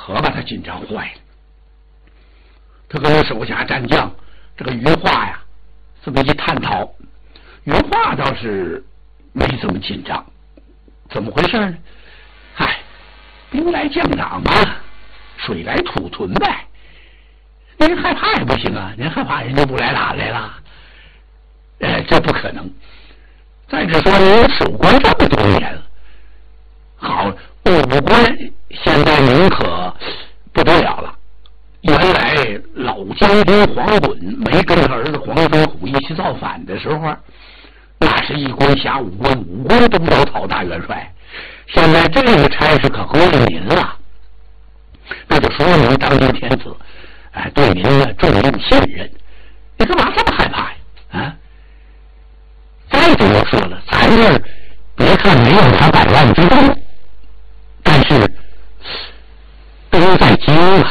可把他紧张坏了。他跟手下战将这个余化呀，这么一探讨，余化倒是没这么紧张。怎么回事呢？嗨，兵来将挡嘛，水来土屯呗。您害怕也不行啊，您害怕人家不来打来了，这不可能。再者说，您守关这么多年了，好，武关现在您可不得了了。原来老将军黄衮没跟他儿子黄飞虎一起造反的时候，那是一关辖五关，五关东道讨大元帅。现在这个差事可归了您了，那就说明当今天子对您的重用信任，你干嘛这么害怕呀？啊！再者说了，咱这儿别看没有他100万之众，但是兵在京啊。